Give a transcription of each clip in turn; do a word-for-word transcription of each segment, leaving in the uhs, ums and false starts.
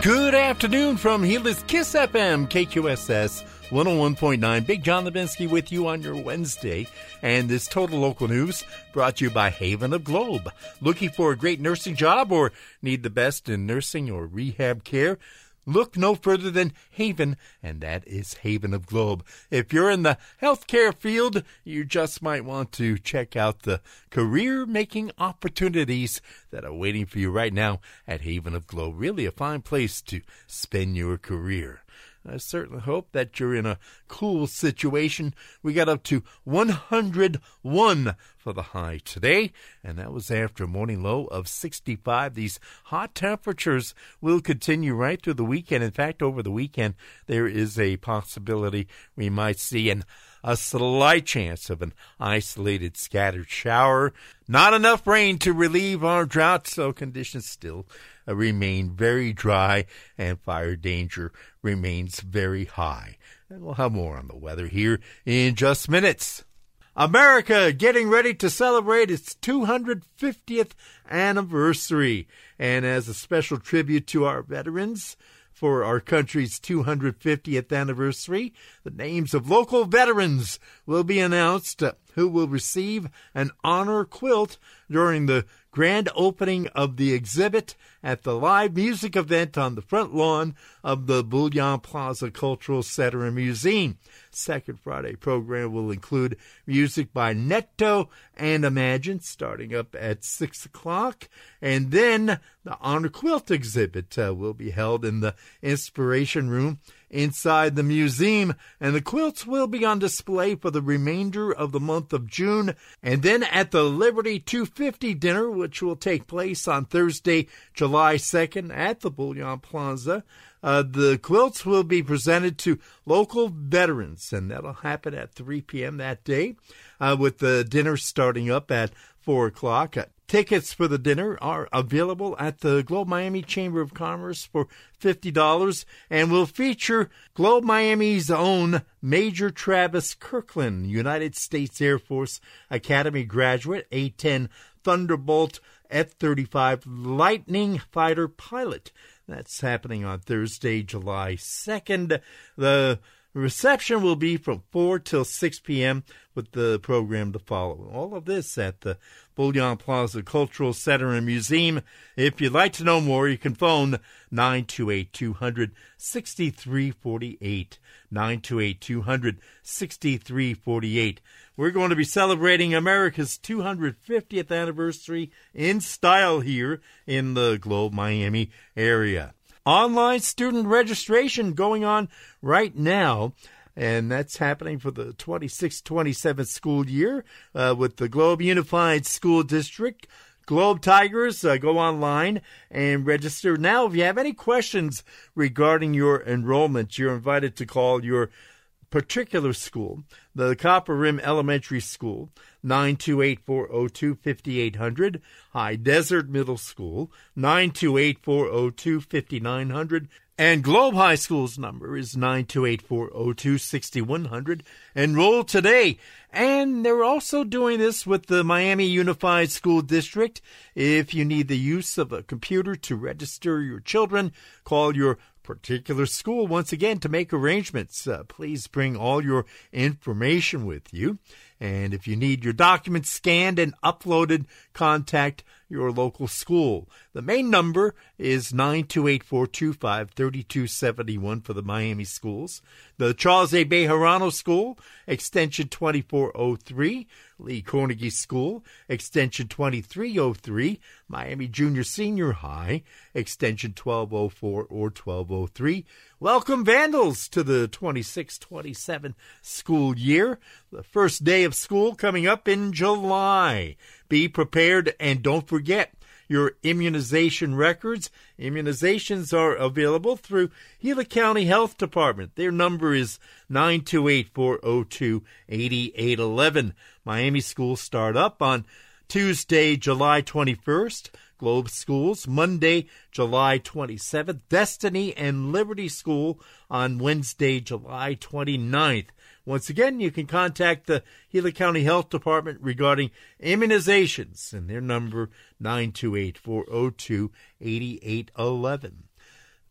Good afternoon from Gila Kiss F M, K Q S S one oh one point nine. Big John Levinsky with you on your Wednesday. And this Total Local News brought to you by Haven of Globe. Looking for a great nursing job or need the best in nursing or rehab care? Look no further than Haven, and that is Haven of Globe. If you're in the healthcare field, you just might want to check out the career-making opportunities that are waiting for you right now at Haven of Globe. Really a fine place to spend your career. I certainly hope that you're in a cool situation. We got up to one hundred one for the high today, and that was after a morning low of sixty-five. These hot temperatures will continue right through the weekend. In fact, over the weekend, there is a possibility we might see an a slight chance of an isolated scattered shower. Not enough rain to relieve our drought, so conditions still uh, remain very dry and fire danger remains very high. And we'll have more on the weather here in just minutes. America getting ready to celebrate its two hundred fiftieth anniversary. And as a special tribute to our veterans, for our country's two hundred fiftieth anniversary, the names of local veterans will be announced uh, who will receive an honor quilt during the grand opening of the exhibit at the live music event on the front lawn of the Bullion Plaza Cultural Center and Museum. Second Friday program will include music by Netto and Imagine starting up at six o'clock. And then the Honor Quilt exhibit uh, will be held in the Inspiration Room inside the museum, and the quilts will be on display for the remainder of the month of June. And then at the Liberty two fifty dinner, which will take place on Thursday, July second at the Bullion Plaza, uh, the quilts will be presented to local veterans, and that'll happen at three p.m. that day, uh, with the dinner starting up at four o'clock. Uh, Tickets for the dinner are available at the Globe Miami Chamber of Commerce for fifty dollars and will feature Globe Miami's own Major Travis Kirkland, United States Air Force Academy graduate, A ten Thunderbolt F thirty-five Lightning fighter pilot. That's happening on Thursday, July second. The reception will be from four till six p.m. with the program to follow. All of this at the Bullion Plaza Cultural Center and Museum. If you'd like to know more, you can phone nine two eight, two hundred, sixty-three forty-eight. nine two eight, two hundred, sixty-three forty-eight. We're going to be celebrating America's two hundred fiftieth anniversary in style here in the Globe Miami area. Online student registration going on right now, and that's happening for the twenty-six twenty-seven school year uh, with the Globe Unified School District. Globe Tigers, uh, go online and register now. If you have any questions regarding your enrollment, you're invited to call your particular school, the Copper Rim Elementary School, nine two eight, four oh two, five eight zero zero, High Desert Middle School, nine two eight, four oh two, five nine zero zero, and Globe High School's number is nine two eight, four oh two, six one zero zero. Enroll today. And they're also doing this with the Miami Unified School District. If you need the use of a computer to register your children, call your particular school once again to make arrangements. Uh, please bring all your information with you. And if you need your documents scanned and uploaded, contact your local school. The main number is nine two eight, four two five, three two seven one for the Miami schools. The Charles A. Bejarano School, extension twenty-four oh three. Lee Carnegie School, extension twenty-three oh three. Miami Junior Senior High, extension twelve oh four or twelve oh three. Welcome, Vandals, to the twenty-six twenty-seven school year. The first day of school coming up in July. Be prepared and don't forget your immunization records. Immunizations are available through Gila County Health Department. Their number is nine two eight, four oh two, eight eight one one. Miami schools start up on Tuesday, July twenty-first. Globe Schools, Monday, July twenty-seventh. Destiny and Liberty School on Wednesday, July twenty-ninth. Once again, you can contact the Gila County Health Department regarding immunizations, and their number nine two eight, four oh two, eight eight one one.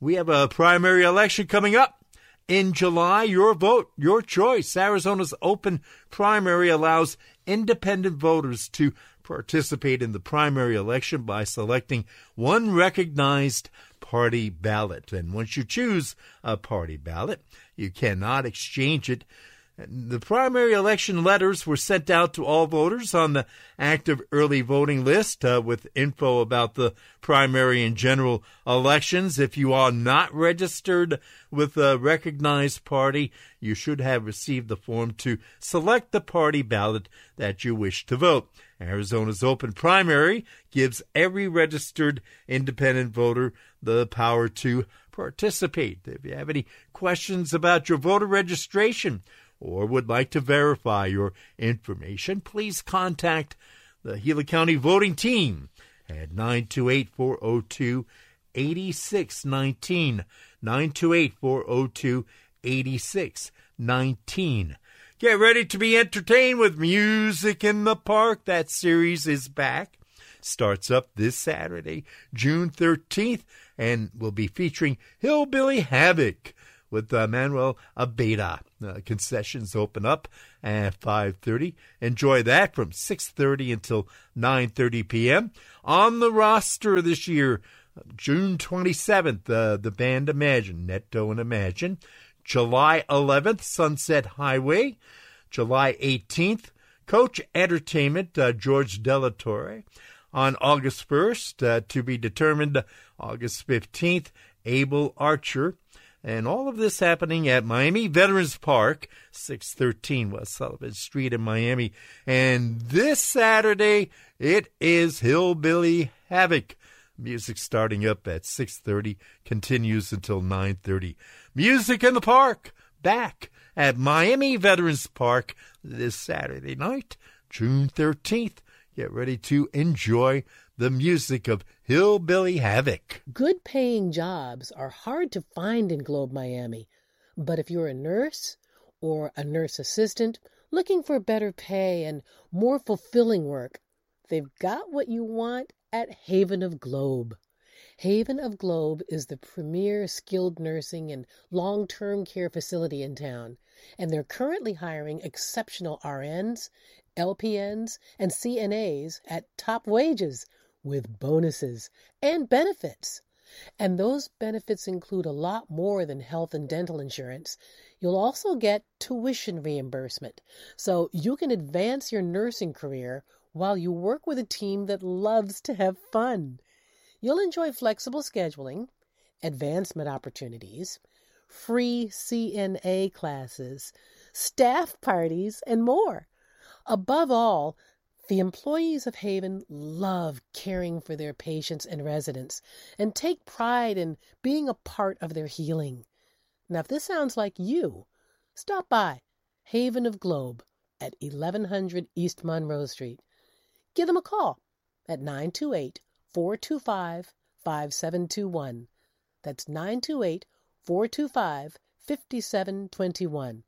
We have a primary election coming up in July. Your vote, your choice. Arizona's open primary allows independent voters to participate in the primary election by selecting one recognized party ballot. And once you choose a party ballot, you cannot exchange it. The primary election letters were sent out to all voters on the active early voting list uh, with info about the primary and general elections. If you are not registered with a recognized party, you should have received the form to select the party ballot that you wish to vote. Arizona's open primary gives every registered independent voter the power to participate. If you have any questions about your voter registration or would like to verify your information, please contact the Gila County voting team at nine two eight, four oh two, eight six one nine, nine two eight, four oh two, eight six one nine. Get ready to be entertained with Music in the Park. That series is back. Starts up this Saturday, June thirteenth, and will be featuring Hillbilly Havoc with uh, Manuel Abeda. Uh, concessions open up at five thirty. Enjoy that from six thirty until nine thirty p.m. On the roster this year, June twenty-seventh, uh, the band Imagine, Netto and Imagine. July eleventh, Sunset Highway. July eighteenth, Coach Entertainment, uh, George Delatorre. On August first, uh, to be determined, August fifteenth, Abel Archer. And all of this happening at Miami Veterans Park, six thirteen West Sullivan Street in Miami. And this Saturday, it is Hillbilly Havoc. Music starting up at six thirty, continues until nine thirty. Music in the Park, back at Miami Veterans Park this Saturday night, June thirteenth. Get ready to enjoy the music of Hillbilly Havoc. Good paying jobs are hard to find in Globe Miami, but if you're a nurse or a nurse assistant looking for better pay and more fulfilling work, they've got what you want at Haven of Globe. Haven of Globe is the premier skilled nursing and long-term care facility in town, and they're currently hiring exceptional R Ns, L P Ns, and C N As at top wages with bonuses and benefits. And those benefits include a lot more than health and dental insurance. You'll also get tuition reimbursement, so you can advance your nursing career while you work with a team that loves to have fun. You'll enjoy flexible scheduling, advancement opportunities, free C N A classes, staff parties, and more. Above all, the employees of Haven love caring for their patients and residents and take pride in being a part of their healing. Now, if this sounds like you, stop by Haven of Globe at eleven hundred East Monroe Street. Give them a call at nine two eight, four two five, five seven two one. That's nine two eight, four two five, five seven two one.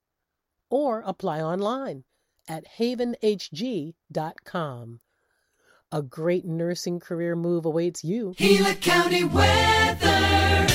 Or apply online at haven h g dot com. A great nursing career move awaits you. Gila County weather.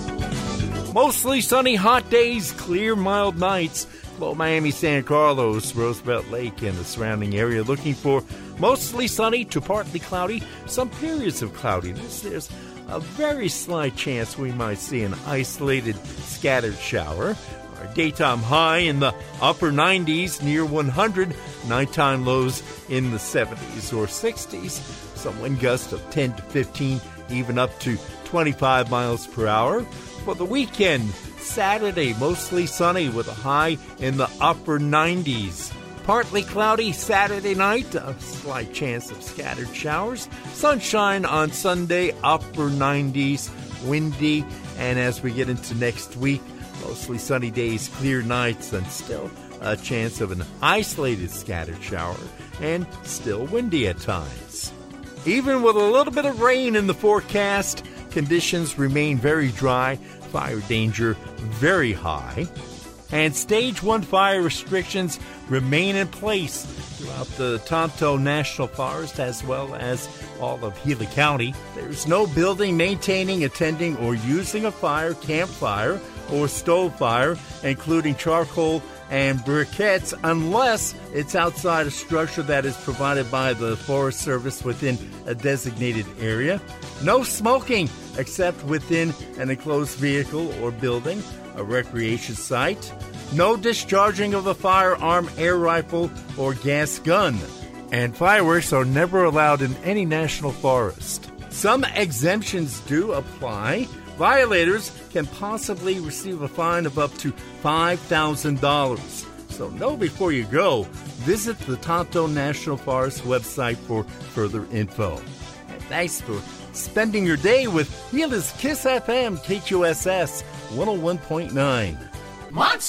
Mostly sunny, hot days, clear, mild nights. Globe Miami, San Carlos, Roosevelt Lake, and the surrounding area looking for mostly sunny to partly cloudy, some periods of cloudiness. There's a very slight chance we might see an isolated scattered shower. Our daytime high in the upper nineties, near one hundred. Nighttime lows in the seventies or sixties. Some wind gusts of ten to fifteen, even up to twenty-five miles per hour. For the weekend, Saturday, mostly sunny with a high in the upper nineties. Partly cloudy Saturday night, a slight chance of scattered showers. Sunshine on Sunday, upper nineties, windy. And as we get into next week, mostly sunny days, clear nights, and still a chance of an isolated scattered shower, and still windy at times. Even with a little bit of rain in the forecast, conditions remain very dry, fire danger very high. And Stage one fire restrictions remain in place throughout the Tonto National Forest as well as all of Gila County. There's no building, maintaining, attending, or using a fire, campfire, or stove fire, including charcoal and briquettes, unless it's outside a structure that is provided by the Forest Service within a designated area. No smoking except within an enclosed vehicle or building, a recreation site. No discharging of a firearm, air rifle, or gas gun. And fireworks are never allowed in any national forest. Some exemptions do apply. Violators can possibly receive a fine of up to five thousand dollars. So know before you go. Visit the Tonto National Forest website for further info. And thanks for spending your day with Gila's Kiss F M K Q S S one oh one point nine. Monster!